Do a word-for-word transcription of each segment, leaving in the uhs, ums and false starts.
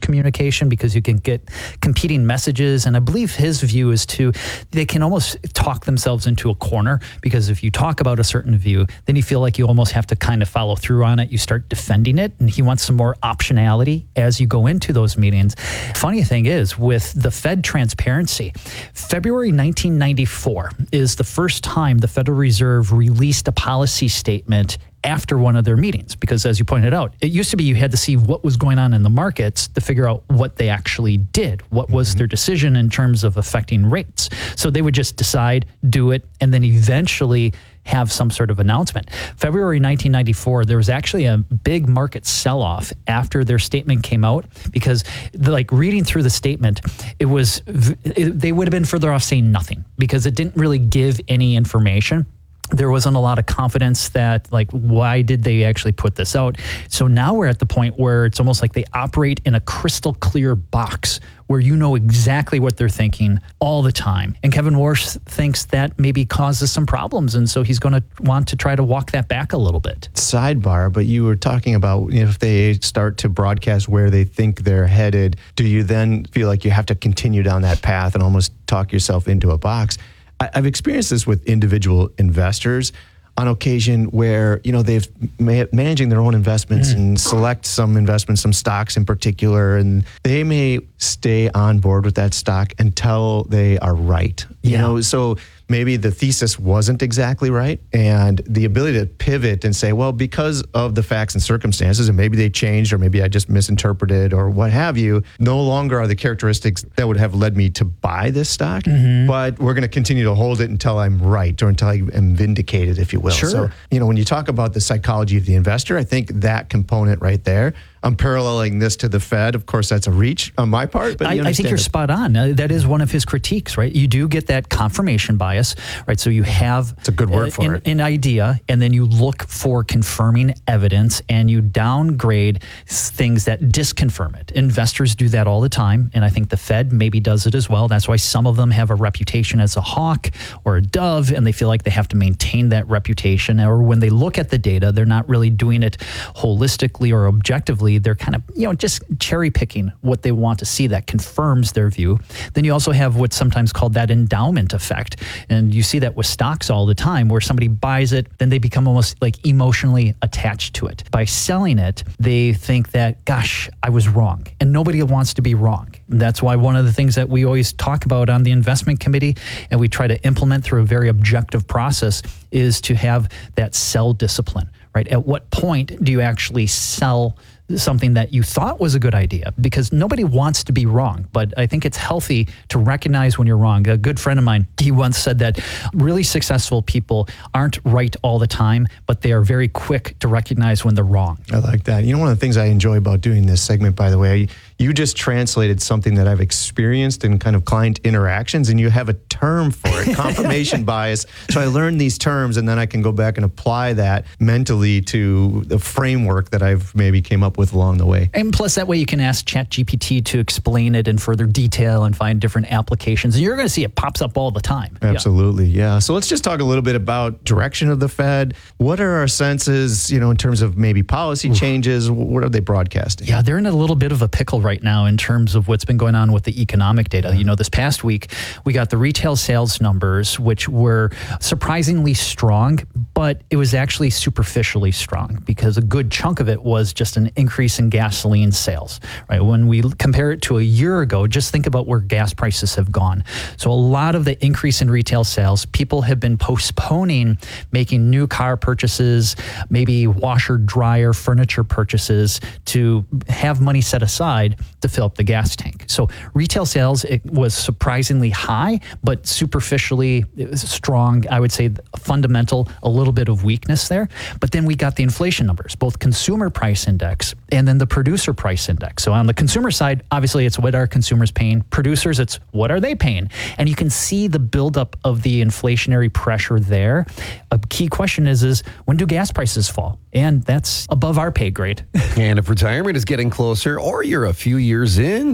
communication because you can get competing messages. And I believe his view is to, they can almost talk themselves into a corner because if you talk about a certain view, then you feel like you almost have to kind of follow through on it. You start defending it. And he wants some more optionality as you go into those meetings. Funny thing is, with the Fed transparency, February nineteen ninety-four is the first time the Federal Reserve released a policy statement after one of their meetings, because as you pointed out, it used to be you had to see what was going on in the markets to figure out what they actually did. What was mm-hmm. their decision in terms of affecting rates? So they would just decide, do it, and then eventually have some sort of announcement. February nineteen ninety-four, there was actually a big market sell-off after their statement came out because, like, reading through the statement, it was it, they would have been further off saying nothing because it didn't really give any information. There wasn't a lot of confidence that, like, why did they actually put this out? So now we're at the point where it's almost like they operate in a crystal clear box where you know exactly what they're thinking all the time. And Kevin Warsh thinks that maybe causes some problems. And so he's going to want to try to walk that back a little bit. Sidebar, but you were talking about if they start to broadcast where they think they're headed, do you then feel like you have to continue down that path and almost talk yourself into a box? I've experienced this with individual investors on occasion where, you know, they've ma- managing their own investments mm. and select some investments, some stocks in particular, and they may stay on board with that stock until they are right. You yeah. know, so maybe the thesis wasn't exactly right, and the ability to pivot and say, well, because of the facts and circumstances, and maybe they changed, or maybe I just misinterpreted, or what have you, no longer are the characteristics that would have led me to buy this stock, mm-hmm. but we're going to continue to hold it until I'm right, or until I am vindicated, if you will. Sure. So, you know, when you talk about the psychology of the investor, I think that component right there, I'm paralleling this to the Fed. Of course, that's a reach on my part. But I, I think you're it. spot on. Uh, that is one of his critiques, right? You do get that confirmation bias, right? So you have it's a good word uh, for an, it. an idea, and then you look for confirming evidence, and you downgrade things that disconfirm it. Investors do that all the time, and I think the Fed maybe does it as well. That's why some of them have a reputation as a hawk or a dove, and they feel like they have to maintain that reputation. Or when they look at the data, they're not really doing it holistically or objectively. They're kind of, you know, just cherry picking what they want to see that confirms their view. Then you also have what's sometimes called that endowment effect. And you see that with stocks all the time where somebody buys it, then they become almost like emotionally attached to it. By selling it, they think that, gosh, I was wrong. And nobody wants to be wrong. That's why one of the things that we always talk about on the investment committee, and we try to implement through a very objective process, is to have that sell discipline, right? At what point do you actually sell something that you thought was a good idea? Because nobody wants to be wrong, but I think it's healthy to recognize when you're wrong. A good friend of mine, he once said that really successful people aren't right all the time, but they are very quick to recognize when they're wrong. I like that. You know, one of the things I enjoy about doing this segment, by the way, you just translated something that I've experienced in kind of client interactions, and you have a term for it, confirmation bias. So I learned these terms, and then I can go back and apply that mentally to the framework that I've maybe came up with along the way. And plus, that way you can ask ChatGPT to explain it in further detail and find different applications. And you're going to see it pops up all the time. Absolutely, yeah. yeah. So let's just talk a little bit about direction of the Fed. What are our senses, you know, in terms of maybe policy Oof. changes? What are they broadcasting? Yeah, they're in a little bit of a pickle right now in terms of what's been going on with the economic data. You know, this past week, we got the retail sales numbers, which were surprisingly strong, but it was actually superficially strong because a good chunk of it was just an increase in gasoline sales, right? When we compare it to a year ago, just think about where gas prices have gone. So a lot of the increase in retail sales, people have been postponing making new car purchases, maybe washer, dryer, furniture purchases to have money set aside to fill up the gas tank. So retail sales, it was surprisingly high, but superficially strong. I would say fundamental, a little bit of weakness there. But then we got the inflation numbers, both consumer price index and then the producer price index. So on the consumer side, obviously it's what are consumers paying. Producers, it's what are they paying? And you can see the buildup of the inflationary pressure there. A key question is, is when do gas prices fall? And that's above our pay grade. And if retirement is getting closer or you're a few years in, there might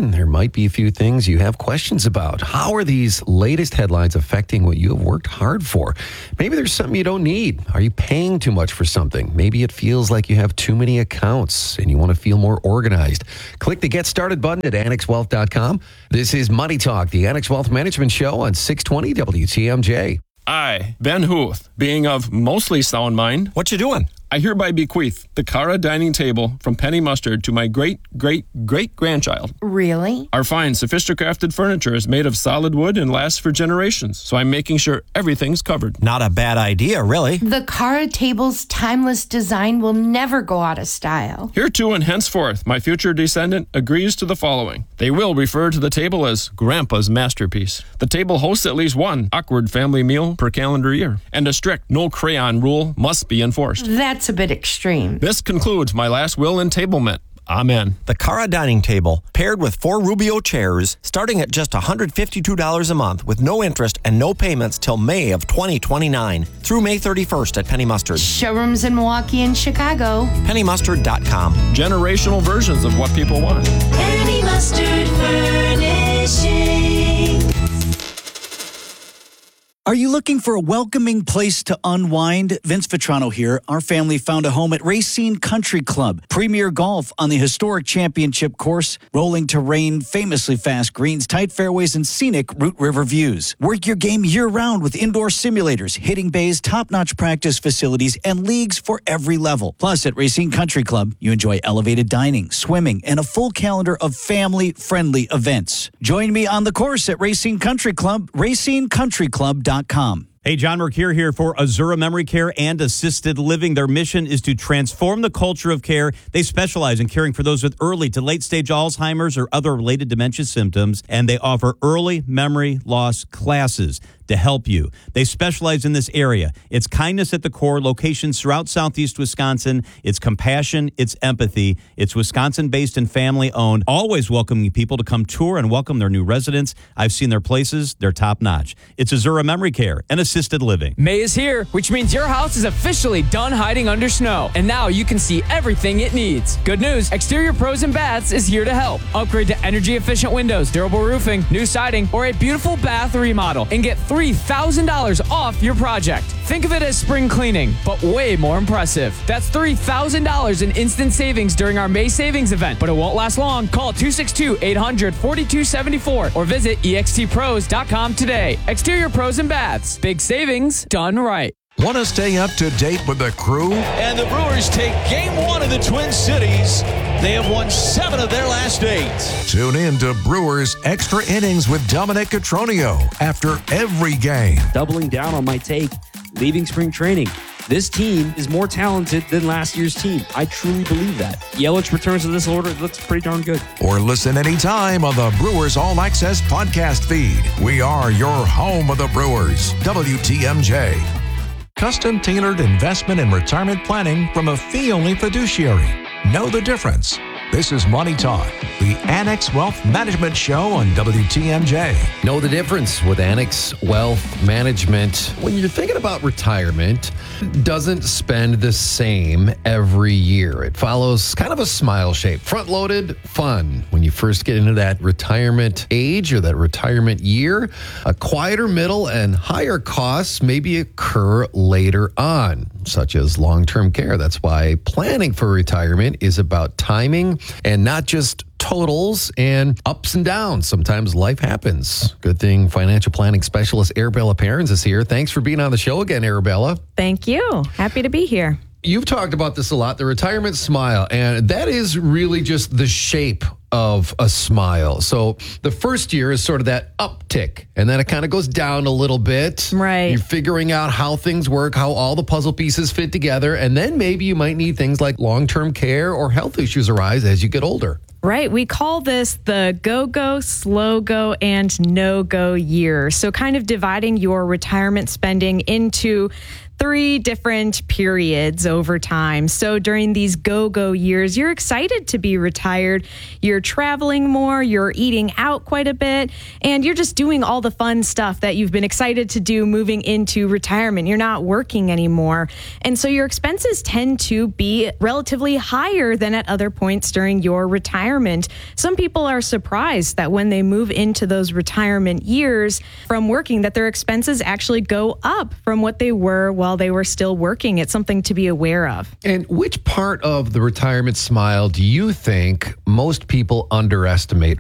might be a few things you have questions about. How are these latest headlines affecting what you have worked hard for? Maybe there's something you don't need. Are you paying too much for something? Maybe it feels like you have too many accounts and you want to feel more organized. Click the Get Started button at annex wealth dot com. This is Money Talk, the Annex Wealth Management Show on six twenty W T M J. I, Ben Huth, being of mostly sound mind, What you doing? I hereby bequeath the Cara dining table from Penny Mustard to my great-great-great-grandchild. Really? Our fine, sophisticated furniture is made of solid wood and lasts for generations, so I'm making sure everything's covered. Not a bad idea, really. The Cara table's timeless design will never go out of style. Hereto and henceforth, my future descendant agrees to the following. They will refer to the table as Grandpa's masterpiece. The table hosts at least one awkward family meal per calendar year, and a strict no crayon rule must be enforced. That's a bit extreme. This concludes my last will entablement. Amen. The Cara dining table, paired with four Rubio chairs, starting at just one hundred fifty-two dollars a month with no interest and no payments till May of twenty twenty-nine through May thirty-first at Penny Mustard. Showrooms in Milwaukee and Chicago. penny mustard dot com. Generational versions of what people want. Penny Mustard Furnishing. Are you looking for a welcoming place to unwind? Vince Vitrano here. Our family found a home at Racine Country Club. Premier golf on the historic championship course, rolling terrain, famously fast greens, tight fairways, and scenic Root River views. Work your game year-round with indoor simulators, hitting bays, top-notch practice facilities, and leagues for every level. Plus, at Racine Country Club, you enjoy elevated dining, swimming, and a full calendar of family-friendly events. Join me on the course at Racine Country Club, racine country club dot com. Hey, John Mercure here for Azura Memory Care and Assisted Living. Their mission is to transform the culture of care. They specialize in caring for those with early to late-stage Alzheimer's or other related dementia symptoms, and they offer early memory loss classes to help you. They specialize in this area. It's kindness at the core, locations throughout Southeast Wisconsin. It's compassion, it's empathy. It's Wisconsin-based and family-owned, always welcoming people to come tour and welcome their new residents. I've seen their places. They're top-notch. It's Azura Memory Care and Assisted Living. May is here, which means your house is officially done hiding under snow, and now you can see everything it needs. Good news, Exterior Pros and Baths is here to help. Upgrade to energy-efficient windows, durable roofing, new siding, or a beautiful bath remodel, and get three thousand dollars off your project. Think of it as spring cleaning, but way more impressive. That's three thousand dollars in instant savings during our May savings event, but it won't last long. Call two six two, eight hundred, forty-two seventy-four or visit e x t pros dot com today. Exterior Pros and Baths. Big savings done right. Want to stay up to date with the crew? And the Brewers take game one of the Twin Cities. They have won seven of their last eight. Tune in to Brewers Extra Innings with Dominic Cotroneo after every game. Doubling down on my take, leaving spring training. This team is more talented than last year's team. I truly believe that. Yelich returns to this order. It looks pretty darn good. Or listen anytime on the Brewers All Access podcast feed. We are your home of the Brewers. W T M J. Custom-tailored investment and retirement planning from a fee-only fiduciary. Know the difference. This is Money Talk, the Annex Wealth Management Show on W T M J. Know the difference with Annex Wealth Management. When you're thinking about retirement, it doesn't spend the same every year. It follows kind of a smile shape. Front-loaded, fun. When you first get into that retirement age or that retirement year, a quieter middle and higher costs maybe occur later on, such as long-term care. That's why planning for retirement is about timing and not just totals and ups and downs. Sometimes life happens. Good thing financial planning specialist Arabella Perrins is here. Thanks for being on the show again, Arabella. Thank you. Happy to be here. You've talked about this a lot, the retirement smile, and that is really just the shape of a smile. So the first year is sort of that uptick, and then it kind of goes down a little bit. Right. You're figuring out how things work, how all the puzzle pieces fit together, and then maybe you might need things like long-term care or health issues arise as you get older. Right. We call this the go-go, slow-go, and no-go year. So kind of dividing your retirement spending into three different periods over time. So during these go-go years, you're excited to be retired. You're traveling more, you're eating out quite a bit, and you're just doing all the fun stuff that you've been excited to do moving into retirement. You're not working anymore. And so your expenses tend to be relatively higher than at other points during your retirement. Some people are surprised that when they move into those retirement years from working, that their expenses actually go up from what they were while they were still working. It's something to be aware of. And which part of the retirement smile do you think most people underestimate